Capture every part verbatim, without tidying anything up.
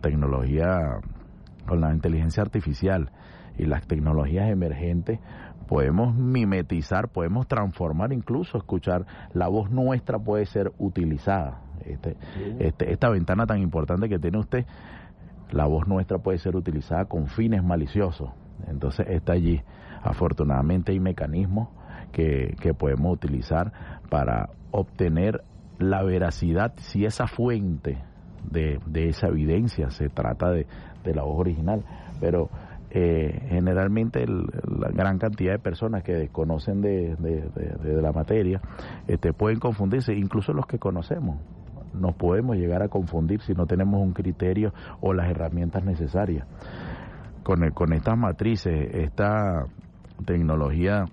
tecnología, con la inteligencia artificial y las tecnologías emergentes, podemos mimetizar, podemos transformar, incluso escuchar, la voz nuestra puede ser utilizada. Este, este, esta ventana tan importante que tiene usted, la voz nuestra puede ser utilizada con fines maliciosos. Entonces está allí. Afortunadamente hay mecanismos que, que podemos utilizar para obtener la veracidad, si esa fuente de, de esa evidencia se trata de, de la voz original. Pero eh, generalmente el, la gran cantidad de personas que desconocen de, de, de, de la materia este, pueden confundirse, incluso los que conocemos. Nos podemos llegar a confundir si no tenemos un criterio o las herramientas necesarias. Con, el, con estas matrices, esta tecnología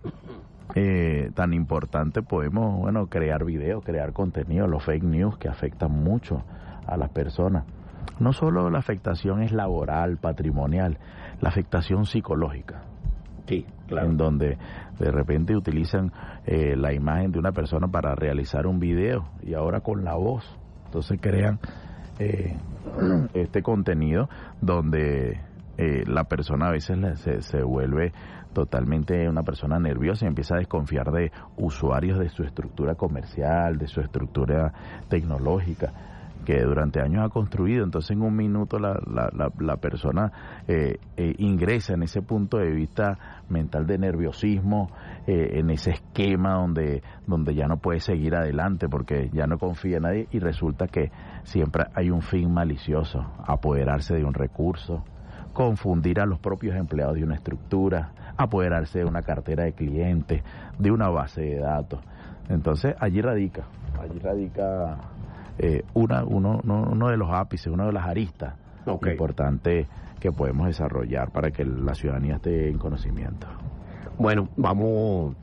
eh, tan importante, podemos, bueno, crear videos, crear contenido, los fake news que afectan mucho a las personas. No solo la afectación es laboral, patrimonial, la afectación psicológica. Sí, claro. En donde de repente utilizan eh, la imagen de una persona para realizar un video y ahora con la voz. Entonces crean eh, este contenido donde eh, la persona a veces se, se vuelve totalmente una persona nerviosa y empieza a desconfiar de usuarios, de su estructura comercial, de su estructura tecnológica que durante años ha construido. Entonces en un minuto la, la, la, la persona eh, eh, ingresa en ese punto de vista mental de nerviosismo, eh, en ese esquema donde, donde ya no puede seguir adelante porque ya no confía en nadie y resulta que siempre hay un fin malicioso, apoderarse de un recurso, confundir a los propios empleados de una estructura, apoderarse de una cartera de clientes, de una base de datos. Entonces allí radica, allí radica Eh, una, uno, uno, uno de los ápices, una de las aristas okay. importantes que podemos desarrollar para que la ciudadanía esté en conocimiento. Bueno, vamos,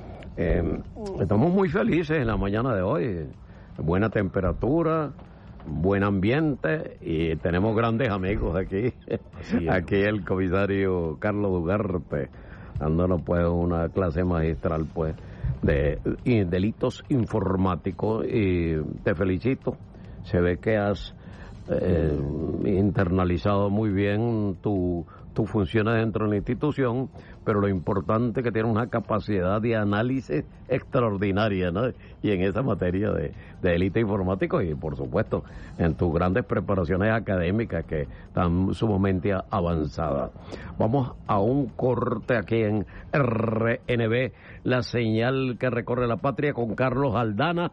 eh, estamos muy felices en la mañana de hoy, buena temperatura, buen ambiente y tenemos grandes amigos aquí. Sí, aquí el comisario Carlos Dugarte dándonos pues una clase magistral pues de, de delitos informáticos y te felicito, se ve que has eh, internalizado muy bien tu tus funciones dentro de la institución, pero lo importante es que tiene una capacidad de análisis extraordinaria, ¿no? Y en esa materia de, de delitos informáticos y, por supuesto, en tus grandes preparaciones académicas que están sumamente avanzadas. Vamos a un corte aquí en R N B, la señal que recorre la patria, con Carlos Aldana,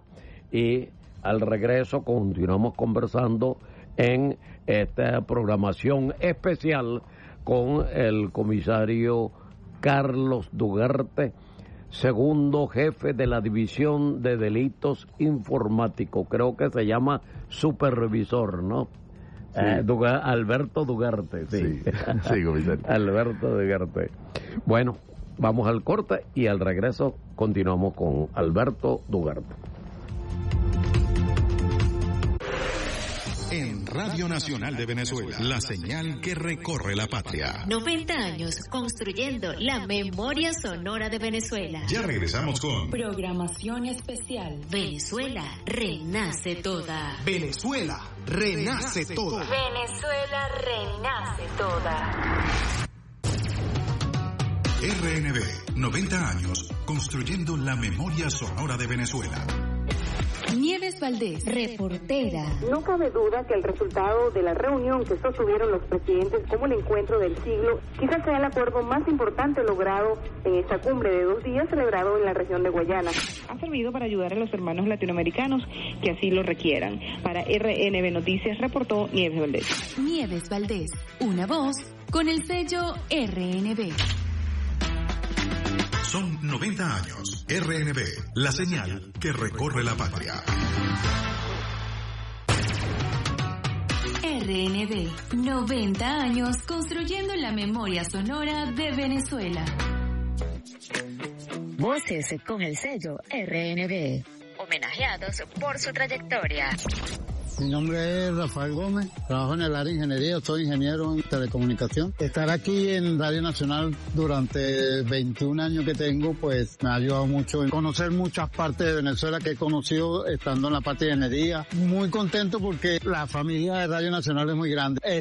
y al regreso continuamos conversando en esta programación especial con el comisario Carlos Dugarte, segundo jefe de la División de Delitos Informáticos. Creo que se llama supervisor, ¿no? Sí. Eh, Duga, Alberto Dugarte, sí. Sí, sí, comisario. Alberto Dugarte. Bueno, vamos al corte y al regreso continuamos con Alberto Dugarte. En Radio Nacional de Venezuela, la señal que recorre la patria. noventa años construyendo la memoria sonora de Venezuela. Ya regresamos con programación especial. Venezuela renace toda. Venezuela renace toda. Venezuela renace toda. R N B, noventa años construyendo la memoria sonora de Venezuela. Nieves Valdés, reportera. No cabe duda que el resultado de la reunión que sostuvieron los presidentes como el encuentro del siglo quizás sea el acuerdo más importante logrado en esta cumbre de dos días celebrado en la región de Guayana. Ha servido para ayudar a los hermanos latinoamericanos que así lo requieran. Para R N B Noticias reportó Nieves Valdés. Nieves Valdés, una voz con el sello R N B. Son noventa años. R N B, la señal que recorre la patria. R N B, noventa años construyendo la memoria sonora de Venezuela. Voces con el sello R N B, homenajeados por su trayectoria. Mi nombre es Rafael Gómez, trabajo en el área de ingeniería, soy ingeniero en telecomunicación. Estar aquí en Radio Nacional durante veintiún años que tengo, pues me ha ayudado mucho en conocer muchas partes de Venezuela que he conocido estando en la parte de ingeniería. Muy contento porque la familia de Radio Nacional es muy grande.